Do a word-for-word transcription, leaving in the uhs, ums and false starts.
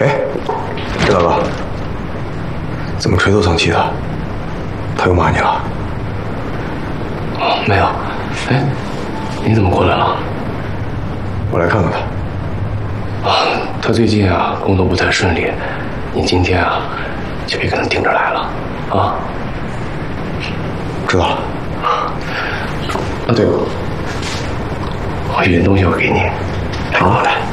哎，郑大哥，怎么垂头丧气的？他又骂你了？ 哦，没有。哎，你怎么过来了？ 我来看看他。 啊，他最近啊工作不太顺利，你今天啊就别跟他盯着来了啊。 知道了。 啊，对了，我有件东西要给你，来跟我来。